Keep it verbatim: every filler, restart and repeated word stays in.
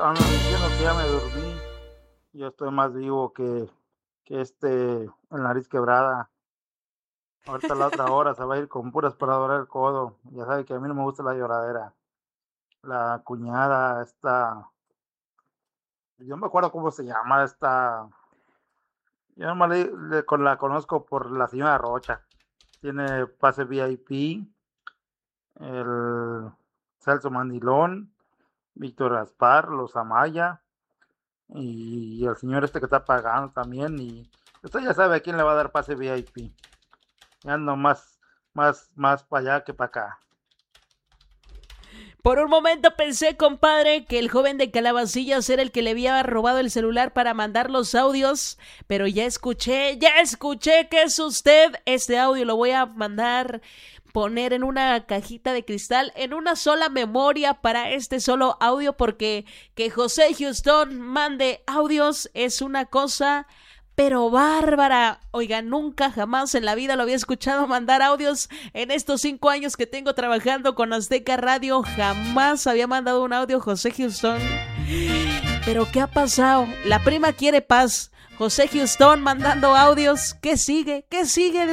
andan diciendo que ya me dormí. Yo estoy más vivo que, que este, el nariz quebrada. Ahorita la otra hora se va a ir con puras para dorar el codo. Ya sabe que a mí no me gusta la lloradera. La cuñada, esta, yo no me acuerdo cómo se llama, esta, yo nomás le, le- con- la conozco por la señora Rocha. Tiene pase V I P, el Celso Mandilón, Víctor Gaspar, los Amaya y el señor este que está pagando también. Y usted ya sabe a quién le va a dar pase V I P. Ya ando más, más, más para allá que para acá. Por un momento pensé, compadre, que el joven de Calabacillas era el que le había robado el celular para mandar los audios, pero ya escuché, ya escuché que es usted. Este audio lo voy a mandar poner en una cajita de cristal, en una sola memoria para este solo audio, porque que José Houston mande audios es una cosa pero bárbara. Oiga, nunca jamás en la vida lo había escuchado mandar audios. En estos cinco años que tengo trabajando con Azteca Radio, jamás había mandado un audio José Houston. Pero ¿qué ha pasado? La prima quiere paz. José Houston mandando audios. ¿Qué sigue? ¿Qué sigue?